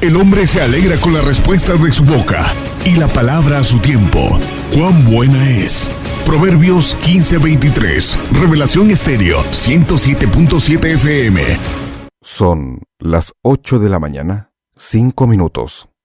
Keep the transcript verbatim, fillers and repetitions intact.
El hombre se alegra con la respuesta de su boca y la palabra a su tiempo. ¡Cuán buena es! Proverbios quince veintitrés. Revelación Estéreo ciento siete punto siete F M. Son las ocho de la mañana, cinco minutos.